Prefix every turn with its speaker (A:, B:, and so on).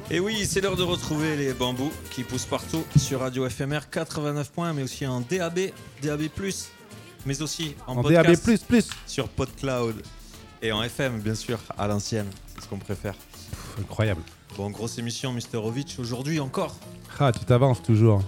A: Et oui, c'est l'heure de retrouver les bambous qui poussent partout sur Radio FMR 89 points, mais aussi en DAB, DAB+, mais aussi en podcast
B: DAB++.
A: sur PodCloud et en FM, bien sûr, à l'ancienne. C'est ce qu'on préfère.
B: Incroyable.
A: Bon, grosse émission, Misterovic, aujourd'hui encore.
B: Ah, tu t'avances toujours.